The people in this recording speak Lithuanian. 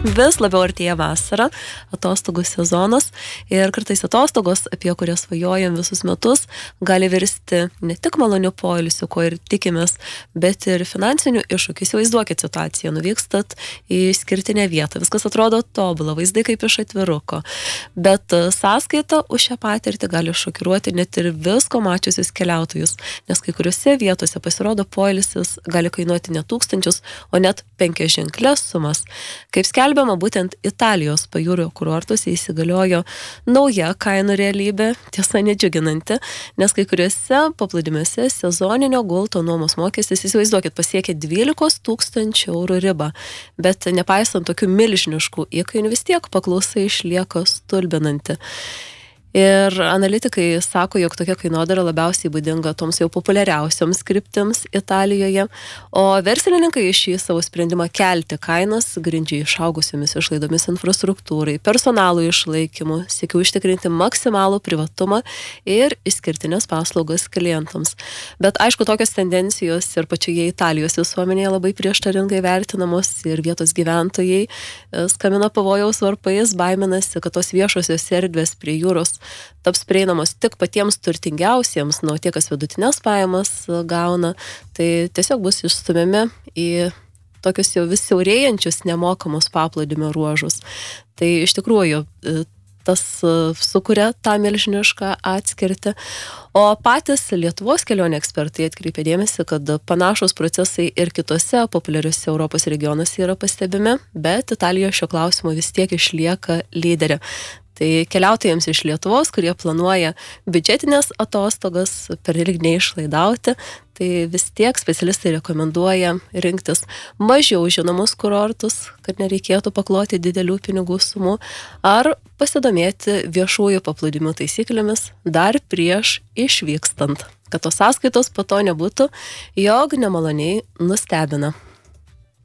vis labiau artėja vasara, atostogų sezonas ir kartais atostogos, apie kurias svajojam visus metus, gali virsti ne tik maloniu poilsiu, ko ir tikimės, bet ir finansiniu iššūkiu. Įsivaizduokit situaciją, nuvykstat į išskirtinę vietą, viskas atrodo tobula, vaizdai kaip iš atviruko, bet sąskaita už šią patirtį gali šokiruoti net ir visko mačiusius keliautojus, nes kai kuriuose vietose pasirodo poilsis gali kainuoti ne tūkstančius, o net 5-ženkles sumas. Kaip skelbiama, būtent Italijos pajūrio kurortuose įsigaliojo nauja kainų realybė, tiesa nedžiuginanti, nes kai kuriuose paplūdimiuose sezoninio gulto nuomos mokestis, įsivaizduokit, pasiekė 12 000 eurų ribą, bet nepaisant tokių milžiniškų įkainių vis tiek paklausa išlieka stulbinanti. Ir analitikai sako, jog tokia kainodara labiausiai būdinga toms jau populiariausioms kryptims Italijoje, o verslininkai šį savo sprendimą kelti kainas grindžia išaugusiomis išlaidomis infrastruktūrai, personalų išlaikymu, siekia užtikrinti maksimalų privatumą ir išskirtinės paslaugas klientams. Bet aišku, tokios tendencijos ir pačioje Italijos visuomenėje labai prieštaringai vertinamos ir vietos gyventojai skambina pavojaus varpais, baiminasi, kad tos viešosios erdvės prie jūros taps prieinamos tik patiems turtingiausiems, nuo tie, kas vidutinės pajamas gauna, tai tiesiog bus išstumiami į tokius jau vis siaurėjančius nemokamus paplūdimio ruožus. Tai iš tikrųjų tas sukuria tą milžinišką atskirtį. O patys Lietuvos kelionių ekspertai atkreipė dėmesį, kad panašus procesai ir kitose populiariuose Europos regionuose yra pastebimi, bet Italija šio klausimo vis tiek išlieka lyderė. Tai keliautojams iš Lietuvos, kurie planuoja biudžetinės atostogas pernelyg neišlaidauti, tai vis tiek specialistai rekomenduoja rinktis mažiau žinomus kurortus, kad nereikėtų pakloti didelių pinigų sumų, ar pasidomėti viešųjų paplūdimių taisyklėmis dar prieš išvykstant, kad tos sąskaitos po to nebūtų, jog nemaloniai nustebina.